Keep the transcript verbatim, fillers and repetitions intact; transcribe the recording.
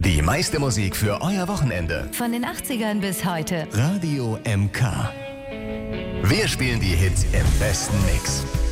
Die meiste Musik für euer Wochenende. Von den achtzigern bis heute. Radio M K. Wir spielen die Hits im besten Mix.